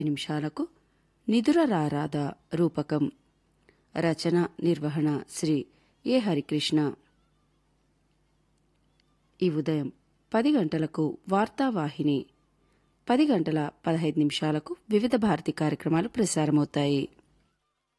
నిమిషాలకు నిదురరారాధ రూపకం రచన నిర్వహణ శ్రీ ఏ హరికృష్ణ. ఈ ఉదయం 10 గంటలకు వార్తావాహిని, 10 గంటల 15 నిమిషాలకు వివిధ భారతి కార్యక్రమాలు ప్రసారమవుతాయి.